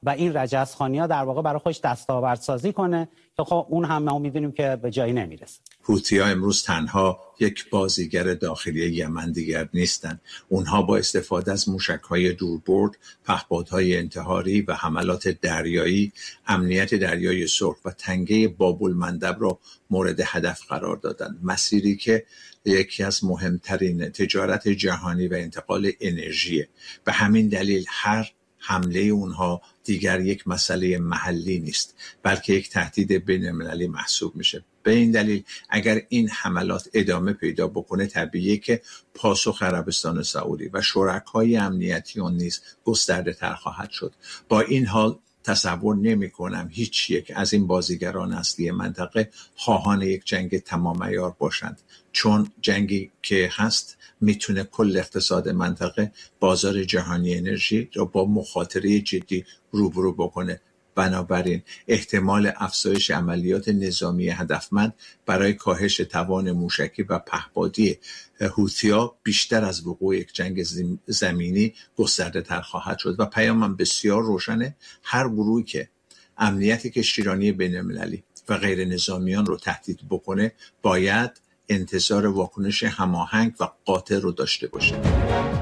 و این رجزخانی‌ها در واقع برای خودش دستاوردسازی کنه که خب اون هم ما می‌دونیم که به جایی نمیرسه. حوثی‌ها امروز تنها یک بازیگر داخلی یمن دیگر نیستند. اونها با استفاده از موشک‌های دوربرد، پهپادهای انتحاری و حملات دریایی، امنیت دریای سرخ و تنگه باب‌المندب را مورد هدف قرار دادند. مسیری که یکی از مهمترین تجارت جهانی و انتقال انرژی. به همین دلیل هر حمله اونها دیگر یک مسئله محلی نیست، بلکه یک تهدید بین‌المللی محسوب میشه. به این دلیل اگر این حملات ادامه پیدا بکنه، طبیعیه که پاسخ عربستان سعودی و شرکای امنیتی اون نیز گسترده تر خواهد شد. با این حال تصور نمی کنم هیچ یک از این بازیگران اصلی منطقه خواهان یک جنگ تمام عیار باشند، چون جنگی که هست میتونه کل اقتصاد منطقه، بازار جهانی انرژی را با مخاطره جدی روبرو بکنه. بنابراین احتمال افزایش عملیات نظامی هدفمند برای کاهش توان موشکی و پهپادی حوثی‌ها بیشتر از وقوع یک جنگ زمینی گسترده تر خواهد شد و پیامم بسیار روشنه. هر گروهی که امنیت کشتیرانی بین‌المللی و غیر نظامیان رو تهدید بکنه باید انتظار واکنش هماهنگ و قاطع رو داشته باشه.